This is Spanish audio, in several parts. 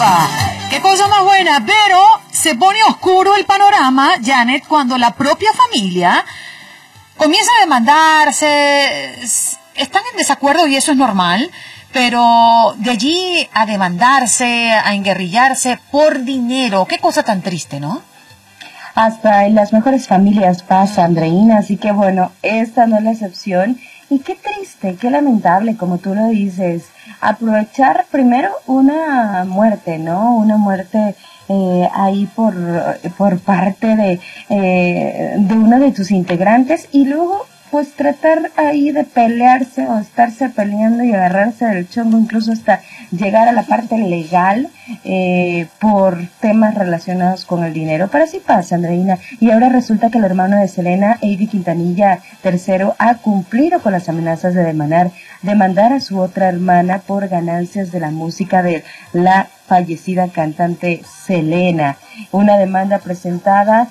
Ufa, qué cosa más buena, pero se pone oscuro el panorama, Janet, cuando la propia familia comienza a demandarse, están en desacuerdo y eso es normal, pero de allí a demandarse, a enguerrillarse por dinero, qué cosa tan triste, ¿no? Hasta en las mejores familias pasa, Andreina, así que bueno, esta no es la excepción. Y qué triste, qué lamentable, como tú lo dices, aprovechar primero una muerte, ¿no? Una muerte ahí por parte de uno de tus integrantes y luego pues tratar ahí de pelearse o estarse peleando y agarrarse del chongo, incluso hasta llegar a la parte legal por temas relacionados con el dinero. Pero así pasa, Andreina. Y ahora resulta que el hermano de Selena, Eddie Quintanilla III, ha cumplido con las amenazas de demandar a su otra hermana por ganancias de la música de la fallecida cantante Selena. Una demanda presentada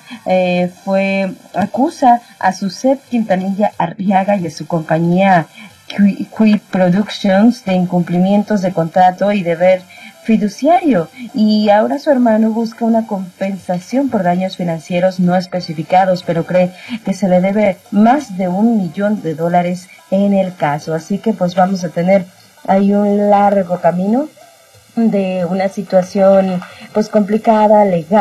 acusa a Suzette Quintanilla Arriaga y a su compañía Qui Productions de incumplimientos de contrato y deber fiduciario, y ahora su hermano busca una compensación por daños financieros no especificados, pero cree que se le debe más de $1 millón en el caso. Así que pues vamos a tener ahí un largo camino de una situación pues complicada, legal.